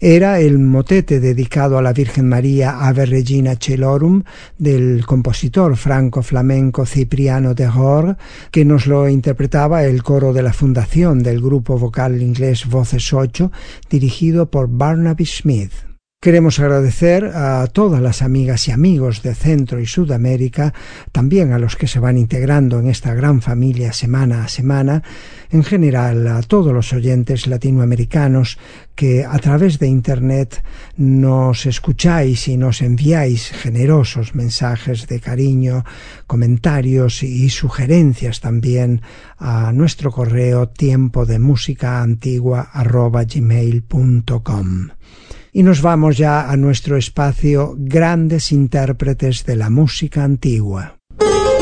era el motete dedicado a la Virgen María Ave Regina Caelorum del compositor franco-flamenco Cipriano de Rore, que nos lo interpretaba el coro de la fundación del grupo vocal inglés Voces 8, dirigido por Barnaby Smith. Queremos agradecer a todas las amigas y amigos de Centro y Sudamérica, también a los que se van integrando en esta gran familia semana a semana, en general a todos los oyentes latinoamericanos que a través de Internet nos escucháis y nos enviáis generosos mensajes de cariño, comentarios y sugerencias también a nuestro correo tiempodemusicaantigua@gmail.com. Y nos vamos ya a nuestro espacio Grandes Intérpretes de la Música Antigua.